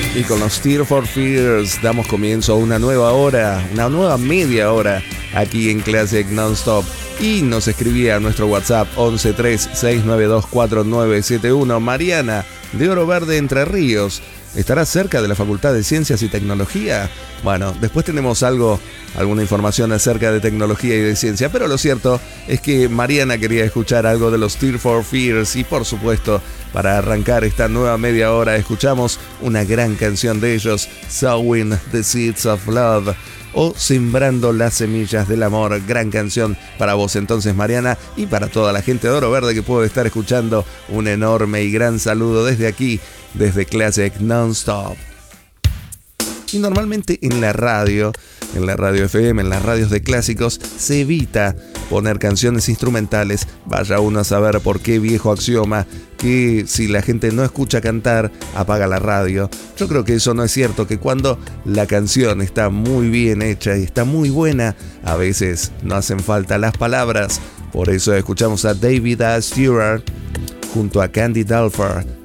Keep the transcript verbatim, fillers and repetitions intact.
Y con los Tears for Fears damos comienzo a una nueva hora, una nueva media hora aquí en Classic Nonstop. Y nos escribía a nuestro WhatsApp once tres seis nueve dos cuatro nueve siete uno. Mariana, de Oro Verde, Entre Ríos. ¿Estará cerca de la Facultad de Ciencias y Tecnología? Bueno, después tenemos algo, alguna información acerca de tecnología y de ciencia, pero lo cierto es que Mariana quería escuchar algo de los Tears for Fears y, por supuesto, para arrancar esta nueva media hora escuchamos una gran canción de ellos, Sowing the Seeds of Love, o Sembrando las Semillas del Amor. Gran canción para vos entonces, Mariana, y para toda la gente de Oro Verde que puede estar escuchando. Un enorme y gran saludo desde aquí, desde Classic Nonstop. Y normalmente en la radio, en la radio F M, en las radios de clásicos, se evita poner canciones instrumentales. Vaya uno a saber por qué viejo axioma que si la gente no escucha cantar, apaga la radio. Yo creo que eso no es cierto, que cuando la canción está muy bien hecha y está muy buena, a veces no hacen falta las palabras. Por eso escuchamos a David A. Stewart junto a Candy Dulfer